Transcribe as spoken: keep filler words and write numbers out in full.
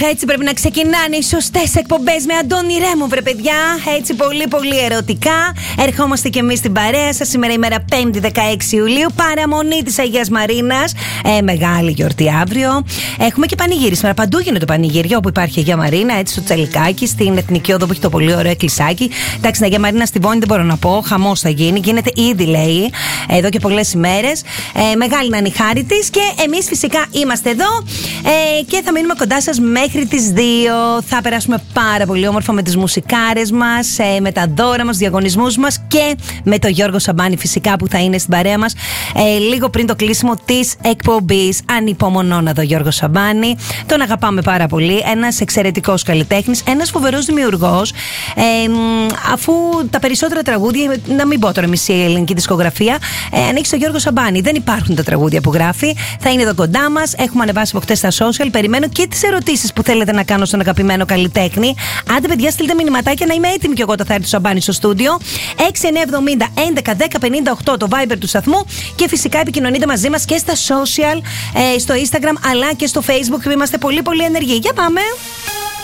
έτσι πρέπει να ξεκινάνε οι σωστές εκπομπές με Αντώνη Ρέμο, βρε παιδιά. Έτσι πολύ πολύ ερωτικά. Ερχόμαστε κι εμείς στην παρέα σας. Σήμερα ημέρα πέμπτη δεκαέξι Ιουλίου. Παραμονή της Αγίας Μαρίνας. Ε, μεγάλη γιορτή αύριο. Έχουμε και πανηγύρι σήμερα. Παντού γίνεται το πανηγύρι. Όπου υπάρχει Αγία Μαρίνα, έτσι στο Τσαλικάκι, στην Εθνική Οδό που έχει το πολύ ωραίο εκκλησάκι. Εντάξει, την Αγία Μαρίνα στη Βόνη δεν μπορώ να πω. Χαμός θα γίνει. Γίνεται ήδη, λέει, εδώ και πολλές ημέρες. Ε, μεγάλη να είναι η χάρη της. Και εμείς φυσικά είμαστε εδώ. Ε, και θα μείνουμε κοντά σας μέχρι τις δύο. Θα περάσουμε πάρα πολύ όμορφα με τις μουσικάρες μας, ε, με τα δώρα μας, διαγωνισμούς μας και με τον Γιώργο Σαμπάνη φυσικά που θα είναι στην παρέα μας ε, λίγο πριν το κλείσιμο της εκπομπής. Ανυπομονώ να δω Γιώργο Σαμπάνη. Τον αγαπάμε πάρα πολύ. Ένας εξαιρετικός καλλιτέχνης, ένας φοβερός δημιουργός. Ε, αφού τα περισσότερα τραγούδια, να μην πω τώρα μισή ελληνική δισκογραφία, ε, ανοίξει τον Γιώργο Σαμπάνη. Δεν υπάρχουν τα τραγούδια που γράφει. Θα είναι εδώ κοντά μας. Έχουμε ανεβάσει από χτες στα social. Περιμένω και τις ερωτήσεις που θέλετε να κάνω στον αγαπημένο καλλιτέχνη. Άντε, παιδιά, στείλτε μηνυματάκια να είμαι έτοιμη κι εγώ όταν θα έρθει ο Σαμπάνης στο στούντιο. έξι εννιά εβδομήντα έντεκα δέκα πενήντα οκτώ το Viber του σταθμού. Και φυσικά επικοινωνείτε μαζί μας και στα social, ε, στο Instagram αλλά και στο Facebook που είμαστε πολύ πολύ ενεργοί. Για πάμε!